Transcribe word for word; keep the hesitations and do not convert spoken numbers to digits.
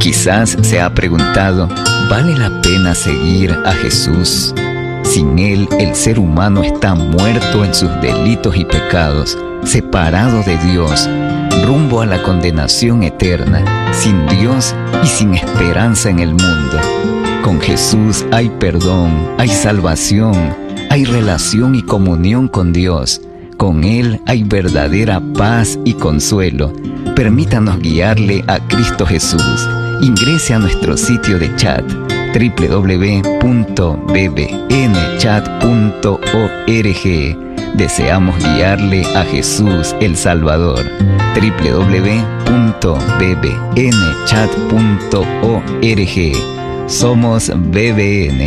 Quizás se ha preguntado, ¿vale la pena seguir a Jesús? Sin Él, el ser humano está muerto en sus delitos y pecados, separado de Dios, rumbo a la condenación eterna, sin Dios y sin esperanza en el mundo. Con Jesús hay perdón, hay salvación, hay relación y comunión con Dios. Con Él hay verdadera paz y consuelo. Permítanos guiarle a Cristo Jesús. Ingrese a nuestro sitio de chat doble u doble u doble u punto b b n chat punto org. Deseamos guiarle a Jesús el Salvador. doble u doble u doble u punto b b n chat punto org. Somos B B N.